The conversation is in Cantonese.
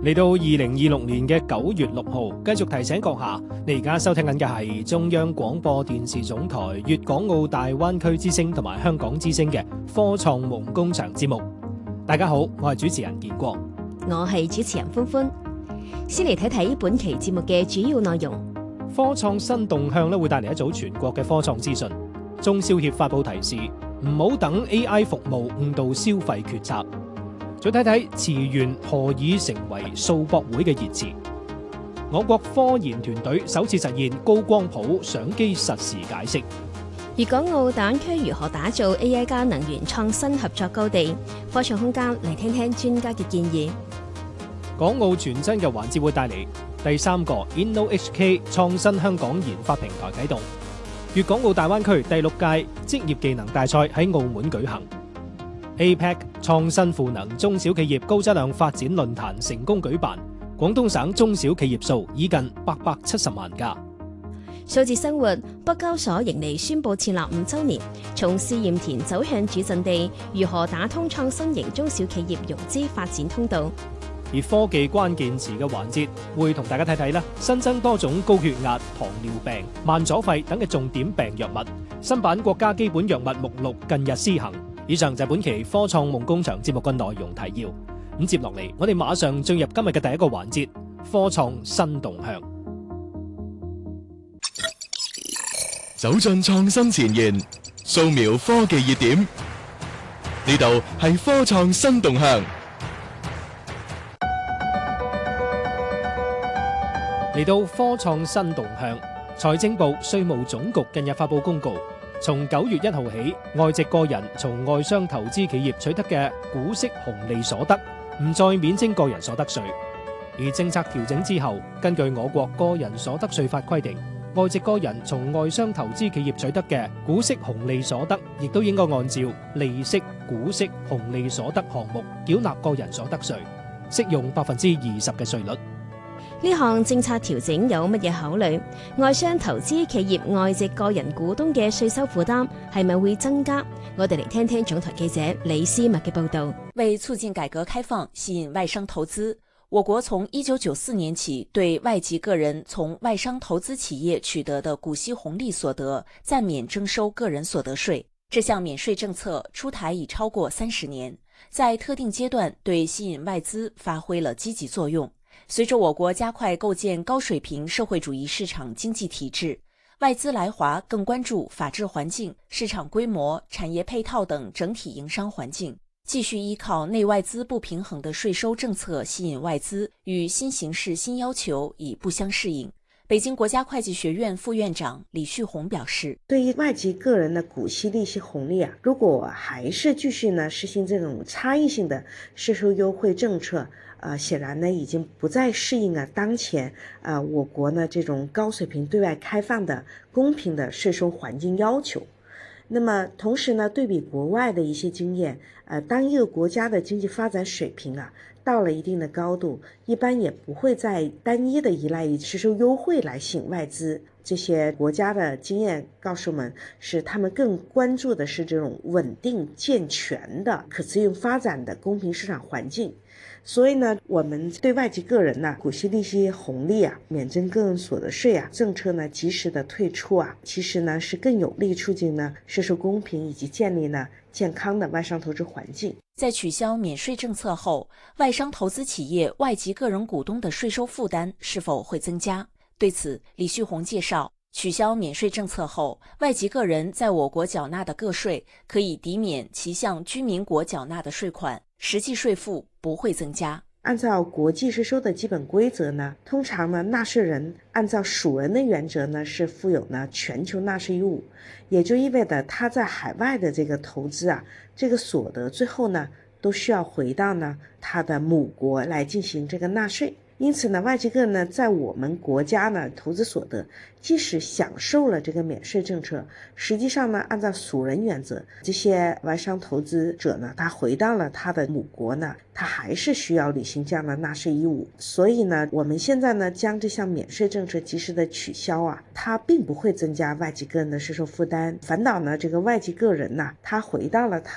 嚟到2026年嘅9月6號，繼續提醒閣下，你而家收聽緊嘅係中央廣播電視總台粵港澳大灣區之聲同埋香港之聲嘅科創夢工場節目。大家好，我係主持人建國， 我係主持人歡歡。先嚟睇睇本期節目嘅主要內容。 科創新動向會帶嚟一組全國嘅科創資訊。中消協發佈提示，唔好等 AI 服務誤導消費決策。再睇睇慈源何以成為數博會嘅熱詞。我國科研團隊首次實現高光譜相機實時解釋。 粵港澳大灣區如何打造 AI 加能源創新合作高地？科創空間嚟聽聽專家嘅建議。 港澳全新嘅環節會帶嚟第3個 InnoHK 創新香港研發平台啟動。粵港澳大灣區第6屆職業技能大賽喺澳門舉行。APEC 創新賦能中小企業高質量發展論壇成功舉辦，廣東省中小企業數已近870萬家。 數字生活，北交所迎嚟宣布設立5週年，從試驗田走向主陣地，如何打通創新型中小企業融資發展通道？ 而科技關鍵詞嘅環節會同大家睇睇啦，新增多種高血壓、糖尿病、慢阻肺等嘅重點病藥物，新版國家基本藥物目錄近日施行。以上就係本期科創夢工場節目嘅內容提要。咁接落嚟，我哋馬上進入今日嘅第一個環節——科創新動向。 走進創新前沿，掃描科技熱點，呢度係科創新動向。 嚟到科創新動向，財政部、稅務總局近日發佈公告，從9月1號起，外籍個人從外商投資企業取得嘅股息紅利所得，唔再免徵個人所得稅。而政策調整之後，根據我國個人所得稅法規定，外籍個人從外商投資企業取得嘅股息紅利所得，亦都應該按照利息、股息、紅利所得項目繳納個人所得稅，適用20%嘅稅率。 呢項政策調整有乜嘢考慮？外商投資企業外籍個人股東嘅稅收負擔係咪會增加？我哋嚟聽聽總台記者李思密嘅報道。 為促進改革開放，吸引外商投資，我國從1994年起對外籍個人從外商投資企業取得的股息紅利所得暫免徵收個人所得稅。這項免稅政策出台已超過30年，在特定階段對吸引外資發揮了積極作用。隨着我國加快構建高水平社會主義市場經濟體制，外資來華更關注法治環境、市場規模、產業配套等整體營商環境，繼續依靠內外資不平衡的稅收政策吸引外資，與新形勢新要求已不相適應。北京國家會計學院副院長李旭紅表示， 對於外籍個人的股息利息紅利如果還是繼續實行這種差異性的稅收優惠政策，顯然已經不再適應當前我國這種高水平對外開放的公平的稅收環境要求。那麼同時對比國外的一些經驗，當一個國家的經濟發展水平到了一定的高度，一般也不會再單一的依賴於稅收優惠來吸引外資。這些國家的經驗告訴我們，是他們更關注的是這種穩定健全的可持續發展的公平市場環境。所以我們對外籍個人股息利息紅利免徵個人所得稅政策及時的退出其實是更有利促進稅收公平以及建立健康的外商投資環境。 在取消免稅政策後，外商投資企業外籍個人股東的稅收負擔是否會增加？對此，李旭紅介紹，取消免稅政策後，外籍個人在我國繳納的個稅可以抵免其向居民國繳納的稅款，實際稅負不會增加。 按照國際稅收的基本規則通常納稅人按照屬人的原則是負有全球納稅義務，也就意味着他在海外的這個投資這個所得最後都需要回到他的母國來進行這個納稅。因此外籍個人在我們國家投資所得，即使享受了這個免稅政策，實際上按照屬人原則，這些外商投資者他回到了他的母國他還是需要履行這樣的納稅義務。所以我們現在將這項免稅政策及時的取消它並不會增加外籍個人的稅收負擔，反倒這個外籍個人他回到了他